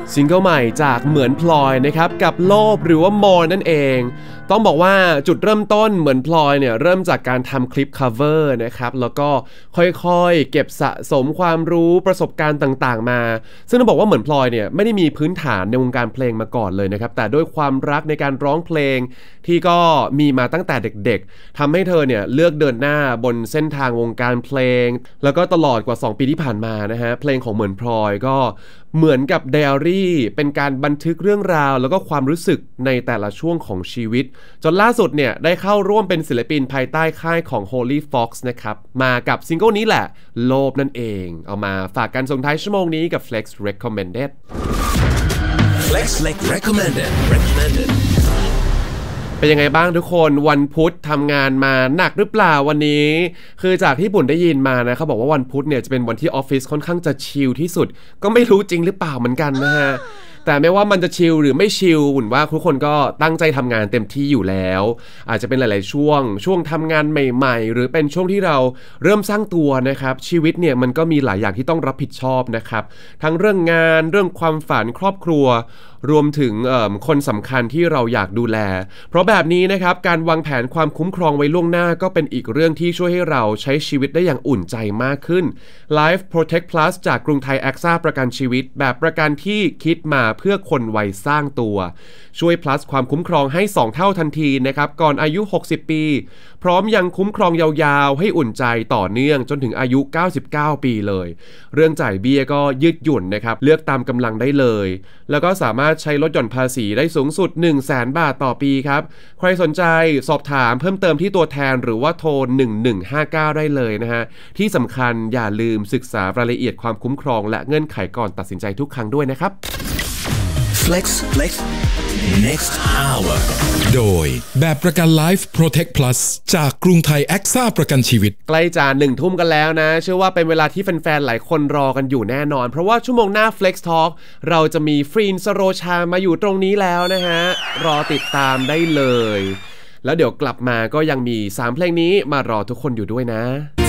ซิงเกิลใหม่จากเหมือนพลอยนะครับกับโลภหรือว่า More นั่นเองต้องบอกว่าจุดเริ่มต้นเหมือนพลอยเนี่ยเริ่มจากการทำคลิป cover นะครับแล้วก็ค่อยๆเก็บสะสมความรู้ประสบการณ์ต่างๆมาซึ่งต้องบอกว่าเหมือนพลอยเนี่ยไม่ได้มีพื้นฐานในวงการเพลงมาก่อนเลยนะครับแต่ด้วยความรักในการร้องเพลงที่ก็มีมาตั้งแต่เด็กๆทำให้เธอเนี่ยเลือกเดินหน้าบนเส้นทางวงการเพลงแล้วก็ตลอดกว่า2ปีที่ผ่านมานะฮะเพลงของเหมือนพลอยก็เหมือนกับไดอารี่เป็นการบันทึกเรื่องราวแล้วก็ความรู้สึกในแต่ละช่วงของชีวิตจนล่าสุดเนี่ยได้เข้าร่วมเป็นศิลปินภายใต้ค่ายของ Holy Fox นะครับมากับซิงเกิลนี้แหละโลภนั่นเองเอามาฝากกันส่งท้ายชั่วโมงนี้กับ Flex Recommended Flex Recommended เป็นยังไงบ้างทุกคนวันพุธทำงานมาหนักหรือเปล่าวันนี้คือจากที่บุญได้ยินมานะเขาบอกว่าวันพุธเนี่ยจะเป็นวันที่ออฟฟิศค่อนข้างจะชิลที่สุดก็ไม่รู้จริงหรือเปล่าเหมือนกันนะฮะแต่ไม่ว่ามันจะชิลหรือไม่ชิลบุญว่าทุกคนก็ตั้งใจทำงานเต็มที่อยู่แล้วอาจจะเป็นหลายๆช่วงทำงานใหม่ๆหรือเป็นช่วงที่เราเริ่มสร้างตัวนะครับชีวิตเนี่ยมันก็มีหลายอย่างที่ต้องรับผิดชอบนะครับทั้งเรื่องงานเรื่องความฝันครอบครัวรวมถึงคนสำคัญที่เราอยากดูแลเพราะแบบนี้นะครับการวางแผนความคุ้มครองไว้ล่วงหน้าก็เป็นอีกเรื่องที่ช่วยให้เราใช้ชีวิตได้อย่างอุ่นใจมากขึ้น Life Protect Plus จากกรุงไทย AXA ประกันชีวิตแบบประกันที่คิดมาเพื่อคนวัยสร้างตัวช่วย plus ความคุ้มครองให้2เท่าทันทีนะครับก่อนอายุ60ปีพร้อมยังคุ้มครองยาวๆให้อุ่นใจต่อเนื่องจนถึงอายุ99ปีเลยเรื่องจ่ายเบี้ยก็ยืดหยุ่นนะครับเลือกตามกำลังได้เลยแล้วก็สามารถใช้ลดหย่อนภาษีได้สูงสุด 100,000 บาทต่อปีครับใครสนใจสอบถามเพิ่มเติมที่ตัวแทนหรือว่าโทร1159ได้เลยนะฮะที่สำคัญอย่าลืมศึกษารายละเอียดความคุ้มครองและเงื่อนไขก่อนตัดสินใจทุกครั้งด้วยนะครับ Flex Next Hour โดยแบบประกัน Life Protect Plus จากกรุงไทย AXA ประกันชีวิตใกล้จะ1 ทุ่มกันแล้วนะเชื่อว่าเป็นเวลาที่แฟนๆหลายคนรอกันอยู่แน่นอนเพราะว่าชั่วโมงหน้า Flex Talk เราจะมีฟรีนสโรชามาอยู่ตรงนี้แล้วนะฮะรอติดตามได้เลยแล้วเดี๋ยวกลับมาก็ยังมี3เพลงนี้มารอทุกคนอยู่ด้วยนะ